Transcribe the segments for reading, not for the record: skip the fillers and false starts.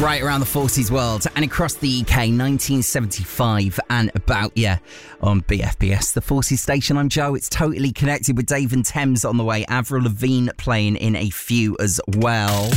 Right around the Forces world and across the UK, 1975 and about, on BFBS, the Forces station. I'm Joe. It's Totally Connected with Dave and Thames on the way. Avril Lavigne playing in a few as well.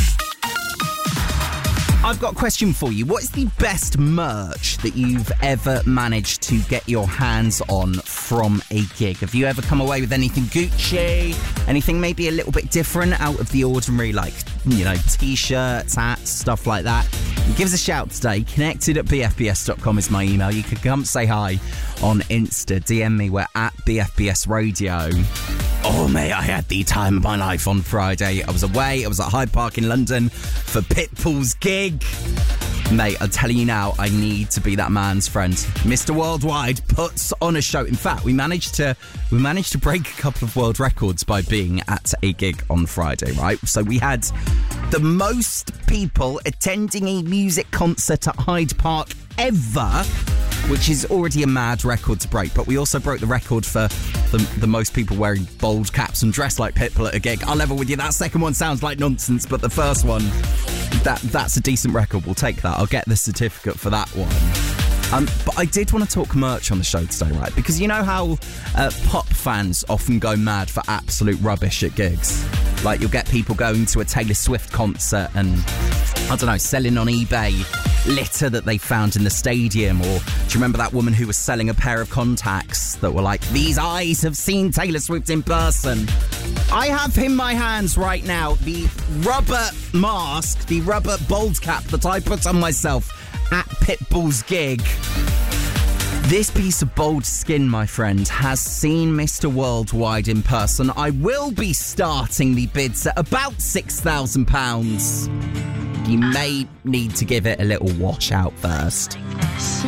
I've got a question for you. What is the best merch that you've ever managed to get your hands on from a gig? Have you ever come away with anything Gucci? Anything maybe a little bit different, out of the ordinary, like, T-shirts, hats, stuff like that? Give us a shout today. Connected@bfbs.com is my email. You can come say hi on Insta. DM me. We're at BFBS Radio. Oh, mate, I had the time of my life on Friday. I was away. I was at Hyde Park in London for Pitbull's gig. Mate, I'm telling you now, I need to be that man's friend. Mr. Worldwide puts on a show. In fact, we managed to break a couple of world records by being at a gig on Friday, right? So we had the most people attending a music concert at Hyde Park ever, which is already a mad record to break. But we also broke the record for the most people wearing bold caps and dressed like Pitbull at a gig. I'll level with you, that second one sounds like nonsense, but the first one, that's a decent record. We'll take that. I'll get the certificate for that one. But I did want to talk merch on the show today, right? Because you know how pop fans often go mad for absolute rubbish at gigs? Like, you'll get people going to a Taylor Swift concert and, I don't know, selling on eBay litter that they found in the stadium. Or do you remember that woman who was selling a pair of contacts that were like, these eyes have seen Taylor Swift in person? I have in my hands right now the rubber mask, the rubber bold cap that I put on myself at Pitbull's gig. This piece of bold skin, my friend, has seen Mr. Worldwide in person. I will be starting the bids at about £6,000. You may need to give it a little wash out first.